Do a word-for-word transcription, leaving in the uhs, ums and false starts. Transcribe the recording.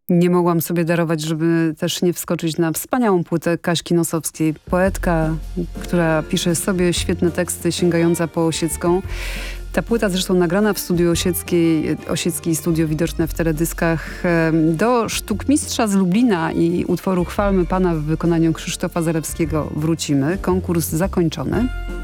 Nie mogłam sobie darować, żeby też nie wskoczyć na wspaniałą płytę Kaśki Nosowskiej. Poetka, która pisze sobie świetne teksty, sięgająca po Osiecką. Ta płyta zresztą nagrana w studiu Osieckiej, Osieckiej studio widoczne w teledyskach. Do Sztukmistrza z Lublina i utworu Chwalmy Pana w wykonaniu Krzysztofa Zalewskiego wrócimy. Konkurs zakończony.